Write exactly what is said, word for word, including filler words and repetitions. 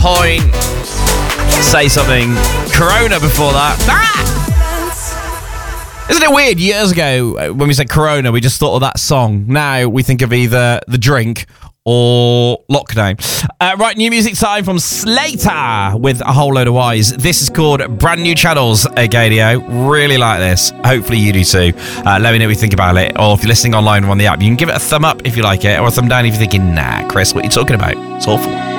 Point. Say Something. Corona before that. Ah! Isn't it weird? Years ago, when we said Corona, we just thought of that song. Now we think of either the drink or lockdown. Uh, right, new music time from Slater with A Whole Load of Whys. This is called Brand New Channels, Agadio. Really like this. Hopefully you do too. Uh, let me know what you think about it. Or if you're listening online or on the app, you can give it a thumb up if you like it, or a thumb down if you're thinking, nah, Chris, what are you talking about? It's awful.